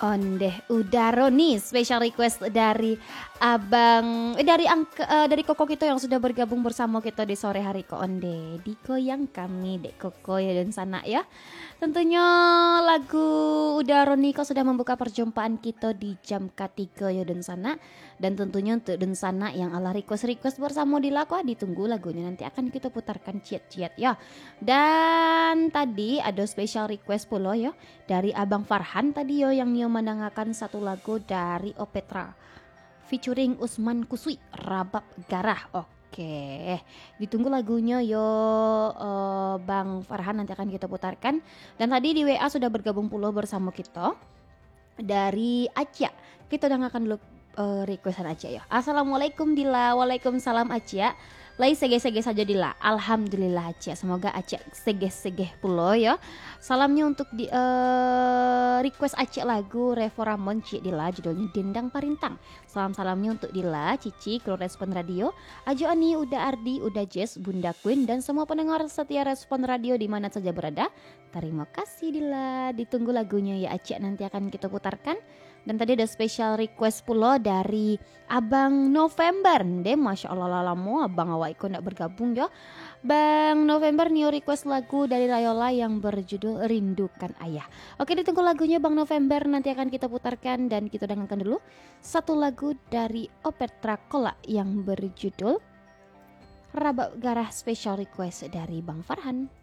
Ondeh Udaro nih special request dari Abang dari Koko kita yang sudah bergabung bersama kita di sore hari ko Onde. Digoyang kami Dek Koko ya dan sana ya. Tentunya lagu Udaro nih kau sudah membuka perjumpaan kita di jam ketiga ya dan sana. Dan tentunya untuk dan sana yang ala request bersama di laku ditunggu lagunya nanti akan kita putarkan ciat-ciat ya. Dan tadi ada special request pula ya dari Abang Farhan tadi yo yang nyo mendengarkan satu lagu dari Opetra featuring Usman Kusui Rabab Garah. Oke, ditunggu lagunya yo Bang Farhan nanti akan kita putarkan. Dan tadi di WA sudah bergabung pula bersama kita dari Acia. Kita dengarkan dulu requestan Acia ya. Assalamualaikum Dila. Waalaikumsalam Acia. Lai sege-sege saja Dila. Alhamdulillah Acia. Semoga Acia sege-sege pulo ya. Salamnya untuk di request Acia lagu Revo Ramon Cik Dila judulnya Dendang Parintang. Salam-salamnya untuk Dila, Cici, kru Respon Radio, Ajo Ani, Uda Ardi, Uda Jess, Bunda Queen dan semua pendengar setia Respon Radio di mana saja berada. Terima kasih Dila. Ditunggu lagunya ya Acia nanti akan kita putarkan. Dan tadi ada special request pula dari Abang November. Deh, Masya Allah lama Abang awak ikut nak bergabung ya. Bang November nih request lagu dari Rayola yang berjudul Rindukan Ayah. Oke, ditunggu lagunya Bang November nanti akan kita putarkan dan kita dengarkan dulu satu lagu dari Opetra Kola yang berjudul Rabab Garah special request dari Bang Farhan.